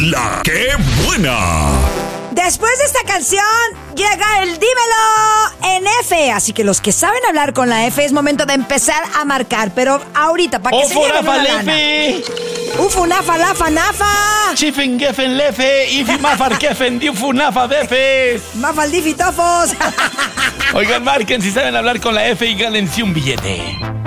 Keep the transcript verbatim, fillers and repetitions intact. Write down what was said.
La que buena. Después de esta canción llega el dímelo en F. Así que los que saben hablar con la F es momento de empezar a marcar. Pero ahorita, para que se lleven una lana. Ufu, nafa, lafa, nafa. Chifen, gefen, lefe. Ifi, mafar, kefen, diufu, nafa, befes. Mafaldifitofos. Oigan, marquen si saben hablar con la F y gánense un billete.